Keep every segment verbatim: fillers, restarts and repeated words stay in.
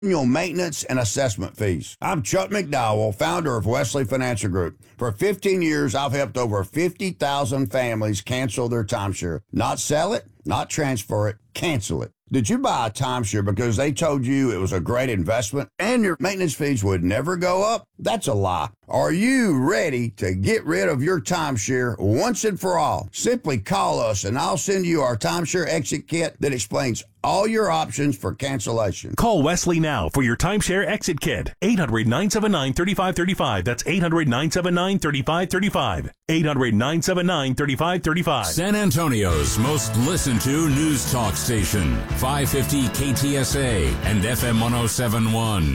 annual maintenance and assessment fees. I'm Chuck McDowell, founder of Wesley Financial Group. For fifteen years, I've helped over fifty thousand families cancel their timeshare. Not sell it, not transfer it, cancel it. Did you buy a timeshare because they told you it was a great investment and your maintenance fees would never go up? That's a lie. Are you ready to get rid of your timeshare once and for all? Simply call us and I'll send you our timeshare exit kit that explains all your options for cancellation. Call Wesley now for your timeshare exit kit. eight hundred, nine seven nine, three five three five. That's eight hundred, nine seven nine, three five three five. eight hundred, nine seven nine, three five three five. San Antonio's most listened to news talk station. five fifty K T S A and F M one oh seven point one.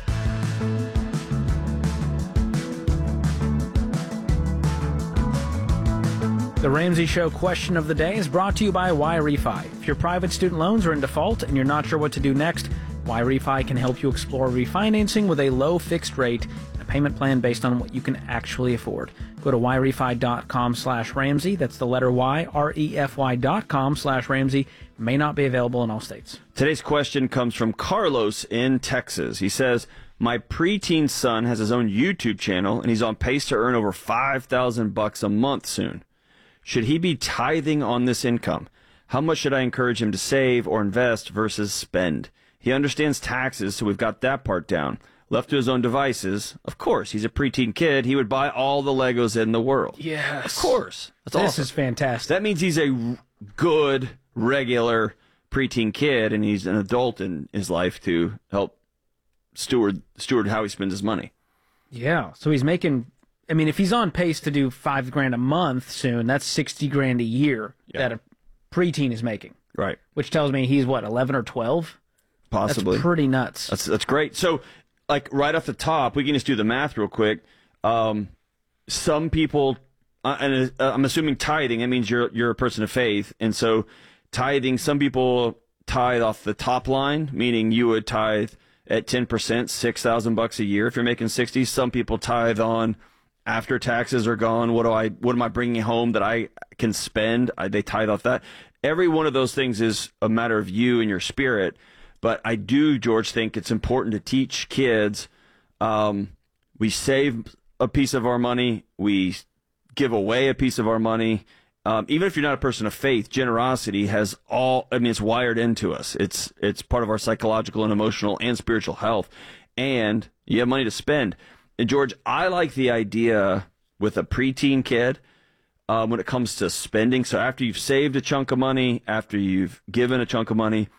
The Ramsey Show question of the day is brought to you by Y-Refi. If your private student loans are in default and you're not sure what to do next, Y-Refi can help you explore refinancing with a low fixed rate and a payment plan based on what you can actually afford. Go to yrefi.com slash Ramsey. That's the letter Y, R-E-F-Y dot com slash Ramsey. May not be available in all states. Today's question comes from Carlos in Texas. He says, my preteen son has his own YouTube channel, and he's on pace to earn over five thousand bucks a month soon. Should he be tithing on this income? How much should I encourage him to save or invest versus spend? He understands taxes, so we've got that part down. Left to his own devices, of course, he's a preteen kid. He would buy all the Legos in the world. Yes. Of course. That's this awesome. is fantastic. That means he's a good, regular preteen kid, and he's an adult in his life to help steward steward how he spends his money. Yeah, so he's making... I mean, if he's on pace to do five grand a month soon, that's sixty grand a year yeah. that a preteen is making. Right. Which tells me he's, what, eleven or twelve? Possibly. That's pretty nuts. That's that's great. So, like, right off the top, we can just do the math real quick. Um, some people, uh, and uh, I'm assuming tithing, that means you're you're a person of faith. And so tithing, some people tithe off the top line, meaning you would tithe at ten percent, six thousand bucks a year if you're making sixty. Some people tithe on after taxes are gone, what do I, what am I bringing home that I can spend? I, they tithe off that. Every one of those things is a matter of you and your spirit. But I do, George, think it's important to teach kids. Um, we save a piece of our money. We give away a piece of our money. Um, even if you're not a person of faith, generosity has all, I mean, it's wired into us. It's, it's part of our psychological and emotional and spiritual health. And you have money to spend. And George, I like the idea with a preteen kid um, when it comes to spending. So after you've saved a chunk of money, after you've given a chunk of money,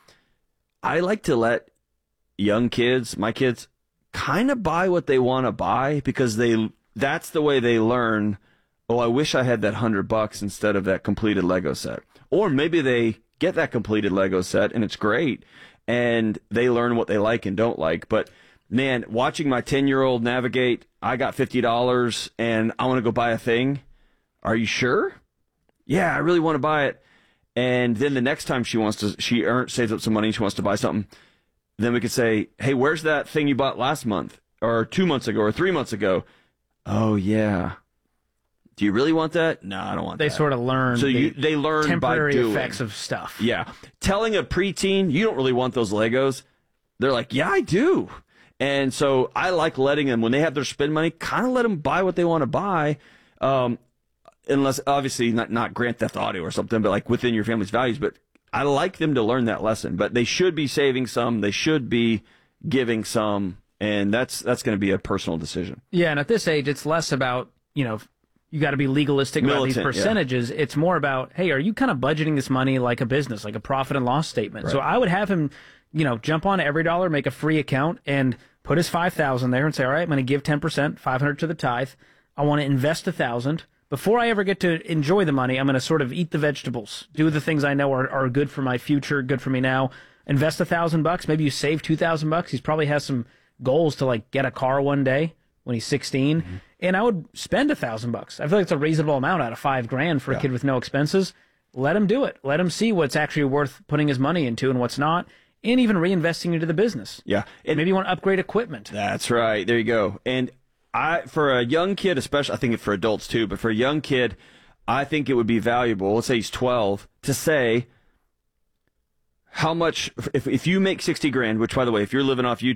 I like to let young kids, my kids, kind of buy what they want to buy because they that's the way they learn, oh, I wish I had that hundred bucks instead of that completed Lego set. Or maybe they get that completed Lego set and it's great and they learn what they like and don't like. But man, watching my ten-year-old navigate, I got fifty dollars and I want to go buy a thing. Are you sure? Yeah, I really want to buy it. And then the next time she wants to, she earns, saves up some money, she wants to buy something, then we could say, hey, where's that thing you bought last month or two months ago or three months ago? Oh, yeah. Do you really want that? No, I don't want they that. They sort of learn so you, they learn temporary by doing. effects of stuff. Yeah. Telling a preteen, you don't really want those Legos, they're like, yeah, I do. And so I like letting them, when they have their spend money, kind of let them buy what they want to buy, um, unless, obviously, not, not Grand Theft Auto or something, but like within your family's values. But I like them to learn that lesson. But they should be saving some, they should be giving some, and that's that's going to be a personal decision. Yeah, and at this age, it's less about, you know, you got to be legalistic Militant, about these percentages. Yeah. It's more about, hey, are you kind of budgeting this money like a business, like a profit and loss statement? Right. So I would have him, you know, jump on every dollar, make a free account, and put his five thousand there and say, all right, I'm going to give ten percent, five hundred to the tithe. I want to invest one thousand. Before I ever get to enjoy the money, I'm going to sort of eat the vegetables, do the things I know are, are good for my future, good for me now. Invest a thousand bucks. Maybe you save two thousand bucks. He probably has some goals to like get a car one day when he's sixteen. Mm-hmm. And I would spend a thousand bucks. I feel like it's a reasonable amount out of five grand for yeah. a kid with no expenses. Let him do it. Let him see what's actually worth putting his money into and what's not. And even reinvesting into the business. Yeah. And maybe you want to upgrade equipment. That's right. There you go. And I, for a young kid, especially, I think for adults too, but for a young kid, I think it would be valuable, let's say he's twelve, to say, how much, if, if you make sixty grand, which by the way, if you're living off